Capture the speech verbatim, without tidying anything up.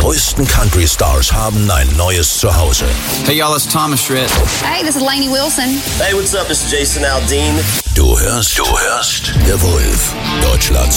größten Country-Stars haben ein neues Zuhause. Hey y'all, it's Thomas Rhett. Hey, this is Lainey Wilson. Hey, what's up? This is Jason Aldean. Du hörst, du hörst The Wolf, Deutschlands